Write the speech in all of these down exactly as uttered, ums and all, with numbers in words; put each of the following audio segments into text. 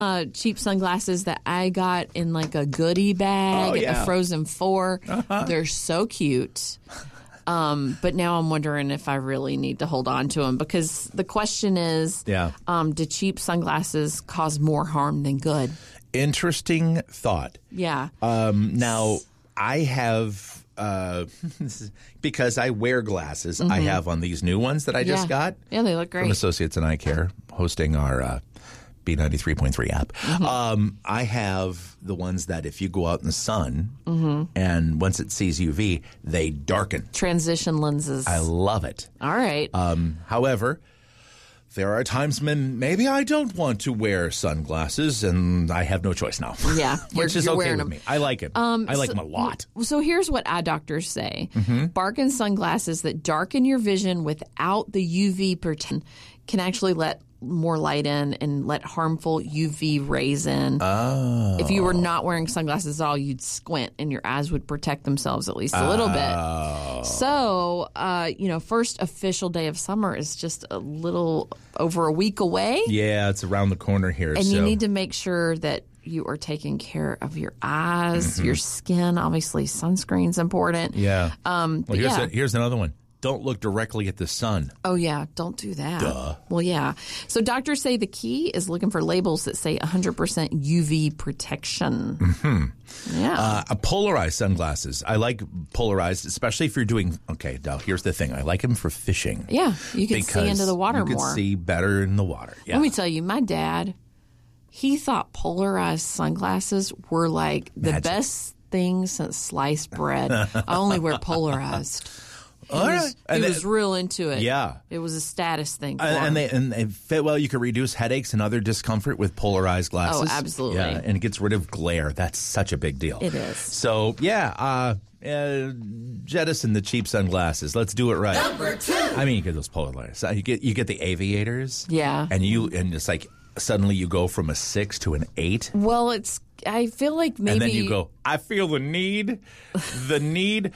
Uh, cheap sunglasses that I got in like a goodie bag Oh, at yeah. the Frozen Four. Uh-huh. They're so cute. Um, but now I'm wondering if I really need to hold on to them because the question is, Yeah. um, do cheap sunglasses cause more harm than good? Interesting thought. Yeah. Um, now, I have, uh, because I wear glasses, I have on these new ones that I just yeah. got. Yeah, they look great. From Associates in Eye Care, hosting our uh, B ninety-three point three app. Mm-hmm. Um, I have the ones that if you go out in the sun Mm-hmm. and once it sees U V, they darken. Transition lenses. I love it. All right. Um, however, there are times when maybe I don't want to wear sunglasses and I have no choice now. Yeah, you're- Which is you're okay wearing with them. me. I like it. I like so- them a lot. So here's what eye doctors say. Mm-hmm. Barkin sunglasses that darken your vision without the U V protection can actually let more light in and let harmful U V rays in. Oh. If you were not wearing sunglasses at all, you'd squint and your eyes would protect themselves at least a little Oh. bit. So, uh, you know, first official day of summer is just a little over a week away. Yeah, it's around the corner here. And so. you need to make sure that you are taking care of your eyes, Mm-hmm. your skin. Obviously, sunscreen's important. Yeah. Um, well, but here's, yeah. a, here's another one. Don't look directly at the sun. Oh, yeah. Don't do that. Duh. Well, yeah. So doctors say the key is looking for labels that say one hundred percent U V protection. Mm-hmm. Yeah. Uh, a polarized sunglasses. I like polarized, especially if you're doing. Okay, now here's the thing. I like them for fishing. yeah. You can see because into the water you can more. see better in the water. Yeah. Let me tell you, my dad, he thought polarized sunglasses were like the Magic. best thing since sliced bread. I only wear polarized. He All was, right. he And was they- real into it. Yeah. It was a status thing for And, him. and they and they fit well. You can reduce headaches and other discomfort with polarized glasses. Oh, absolutely. Yeah, and it gets rid of glare. That's such a big deal. It is. So yeah, uh, uh, jettison the cheap sunglasses. Let's do it right. Number two. I mean, you get those polarized. You get you get the aviators. Yeah. And you and it's like suddenly you go from a six to an eight. Well, it's. I feel like maybe. And then you go, I feel the need, the need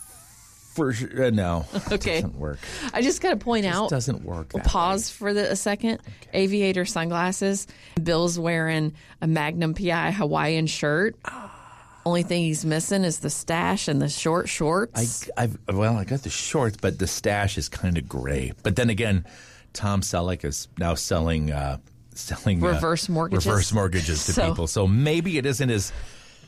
for uh, no. Okay. It doesn't work. I just got to point It out. doesn't work. We'll that pause for the, a second. Aviator sunglasses. Bill's wearing a Magnum P I Hawaiian shirt. Only thing he's missing is the stash and the short shorts. I, I've well, I got the shorts, but the stash is kind of gray. But then again, Tom Selleck is now selling uh, selling uh, Reverse mortgages. reverse mortgages to So- people. So maybe it isn't as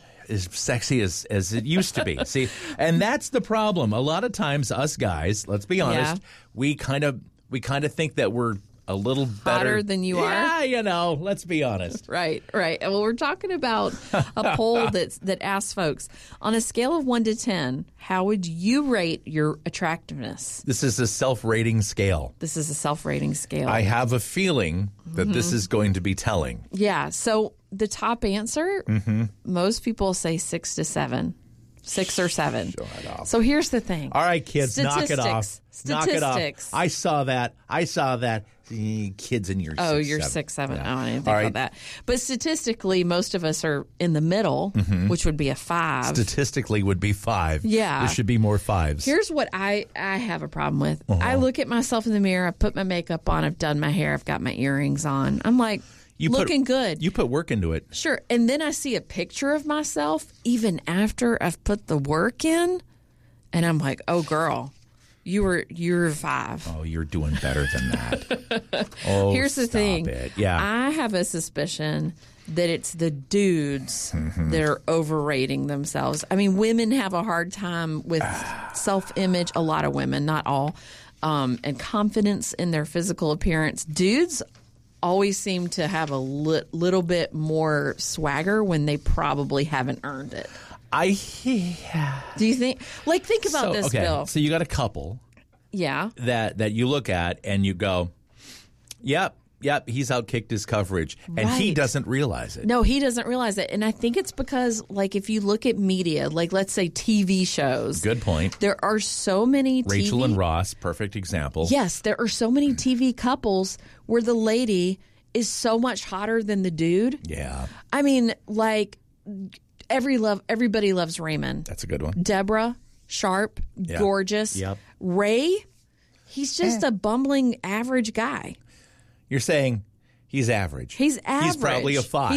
as sexy as as it used to be. See, and that's the problem. A lot of times, us guys, let's be honest, Yeah. we kind of we kind of think that we're a little better Hotter than you are? Yeah, you know. Let's be honest. Right, right. Well, we're talking about a poll that's, that asks folks, on a scale of one to ten, how would you rate your attractiveness? This is a self-rating scale. This is a self-rating scale. I have a feeling that Mm-hmm. this is going to be telling. Yeah. So the top answer, Mm-hmm. most people say six to seven, six or seven. So here's the thing. All right, kids, knock it off. Statistics. Knock it off. Statistics. I saw that. I saw that. Eh, Kids in your Oh, six, you're seven. six, seven. Yeah. Oh, I didn't think All right. about that. But statistically, most of us are in the middle, which would be a five. Statistically would be five. Yeah. There should be more fives. Here's what I, I have a problem with. Uh-huh. I look at myself in the mirror. I put my makeup on. I've done my hair. I've got my earrings on. I'm like, You put- looking good. You put work into it. Sure. And then I see a picture of myself even after I've put the work in. And I'm like, oh, girl, you were you're five. Oh, you're doing better than that. Oh, Here's the stop thing. it. Yeah. I have a suspicion that it's the dudes Mm-hmm. that are overrating themselves. I mean, women have a hard time with self-image. A lot of women, not all, um, and confidence in their physical appearance. Dudes always seem to have a li- little bit more swagger when they probably haven't earned it. I yeah. Do you think? Like, think about So, this, okay. Bill. So you got a couple Yeah. that that you look at and you go, "Yep, yep, he's outkicked his coverage," and he Right. doesn't realize it. No, he doesn't realize it. And I think it's because, like, if you look at media, like, let's say T V shows. Good point. There are so many T V. Rachel and Ross, perfect example. Yes, there are so many T V couples where the lady is so much hotter than the dude. Yeah, I mean, like, every love, everybody loves Raymond. that's a good one. Deborah, sharp, Yeah. gorgeous. Yep. Ray, he's just a bumbling average guy. You're saying He's average. He's average. He's probably a five.